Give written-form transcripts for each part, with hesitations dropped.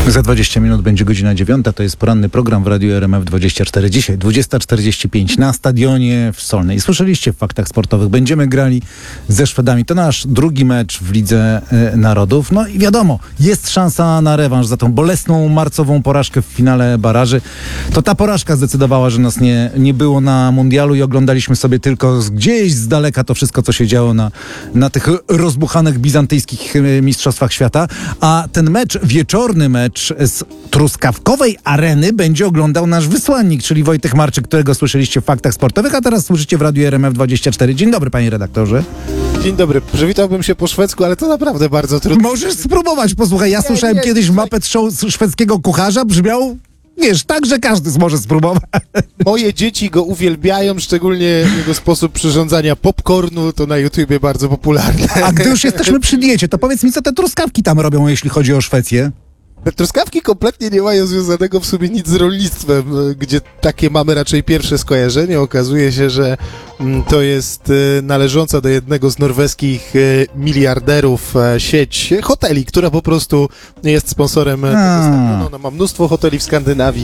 Za 20 minut będzie godzina 9. To jest poranny program w Radiu RMF24. Dzisiaj 20:45 na stadionie w Solnej. Słyszeliście w Faktach Sportowych. Będziemy grali ze Szwedami. To nasz drugi mecz w Lidze Narodów. No i wiadomo, jest szansa na rewanż za tą bolesną marcową porażkę w finale baraży. To ta porażka zdecydowała, że nas nie było na mundialu i oglądaliśmy sobie tylko gdzieś z daleka to wszystko, co się działo na tych rozbuchanych bizantyjskich mistrzostwach świata. A ten mecz, wieczorny mecz z Truskawkowej Areny będzie oglądał nasz wysłannik, czyli Wojtek Marczyk, którego słyszeliście w Faktach Sportowych, a teraz słyszycie w Radiu RMF24. Dzień dobry, panie redaktorze. Dzień dobry. Przywitałbym się po szwedzku, ale to naprawdę bardzo trudno. Możesz spróbować, posłuchaj. Ja słyszałem kiedyś Muppet Show szwedzkiego kucharza, brzmiał, wiesz, tak, że każdy może spróbować. Moje dzieci go uwielbiają, szczególnie jego sposób przyrządzania popcornu, to na YouTubie bardzo popularne. A gdy już jesteśmy przy diecie, to powiedz mi, co te truskawki tam robią, jeśli chodzi o Szwecję? Truskawki kompletnie nie mają związanego w sumie nic z rolnictwem, gdzie takie mamy raczej pierwsze skojarzenie. Okazuje się, że to jest należąca do jednego z norweskich miliarderów sieć hoteli, która po prostu jest sponsorem tego stadionu. Ona ma mnóstwo hoteli w Skandynawii,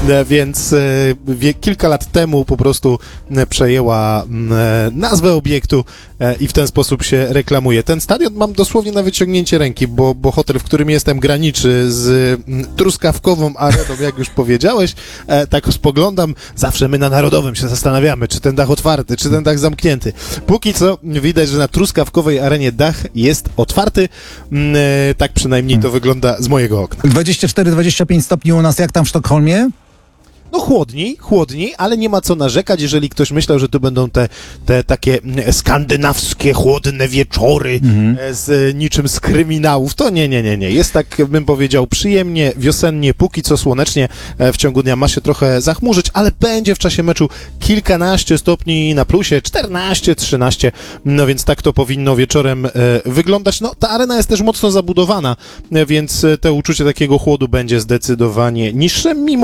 więc kilka lat temu po prostu przejęła nazwę obiektu i w ten sposób się reklamuje. Ten stadion mam dosłownie na wyciągnięcie ręki, bo hotel, w którym jestem, graniczy z Truskawkową Areną, jak już powiedziałeś. Tak spoglądam, zawsze my na Narodowym się zastanawiamy, czy ten dach otwarty, czy ten dach zamknięty. Póki co widać, że na Truskawkowej Arenie dach jest otwarty. Tak przynajmniej to wygląda z mojego okna. 24-25 stopni u nas, jak tam w Sztokholmie? No chłodniej, ale nie ma co narzekać, jeżeli ktoś myślał, że to będą te takie skandynawskie, chłodne wieczory z niczym z kryminałów, to nie. Jest tak, bym powiedział, przyjemnie, wiosennie, póki co słonecznie, w ciągu dnia ma się trochę zachmurzyć, ale będzie w czasie meczu kilkanaście stopni na plusie, 14, 13, no więc tak to powinno wieczorem wyglądać. No ta arena jest też mocno zabudowana, więc to uczucie takiego chłodu będzie zdecydowanie niższe, mimo